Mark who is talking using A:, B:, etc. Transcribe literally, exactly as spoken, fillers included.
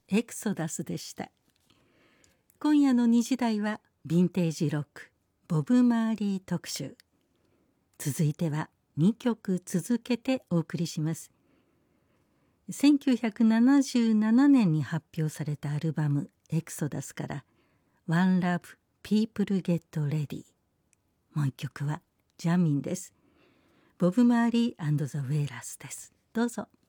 A: エクソダスでした。今夜のにじ台はヴィンテージロックボブ・マーリー特集。続いてはにきょく続けてお送りします。せんきゅうひゃくななじゅうななねんに発表されたアルバムエクソダスから One Love People Get Ready。 もう一曲はジャミンです。ボブ・マーリー&ザ・ウェイラースです。どうぞ。